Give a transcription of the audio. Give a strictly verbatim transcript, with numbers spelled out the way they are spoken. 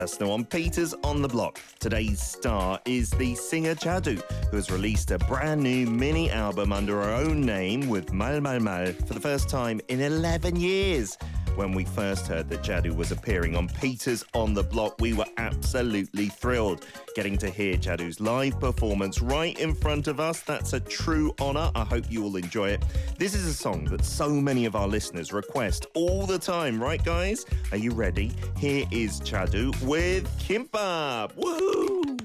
Now on Peters on the Block, today's star is the singer Jadoo, who has released a brand new mini album under her own name with Mal Mal Mal for the first time in eleven years. When we first heard that Jadoo was appearing on Peters on the Block, we were absolutely thrilled. Getting to hear Jadoo's live performance right in front of us, that's a true honour. I hope you will enjoy it. This is a song that so many of our listeners request all the time, right guys? Are you ready? Here is Jadoo with Kimbap. Woohoo!